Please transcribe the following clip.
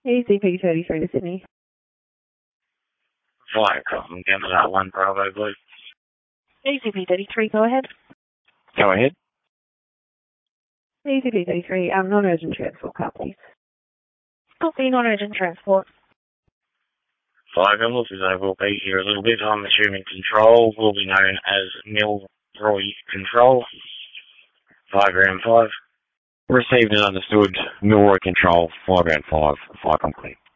ECP33 to Sydney. Flight Cotton, down to that 1 Bravo Blue. ECP33, go ahead. Go ahead. ECP33, non-urgent transport, car, please. Copy, non-urgent transport. Flight Officers, I will be here a little bit. I'm assuming control will be known as Milroy Control. 5 Ground 5. Received and understood. Milroy Control, 5 Round 5, flight complete.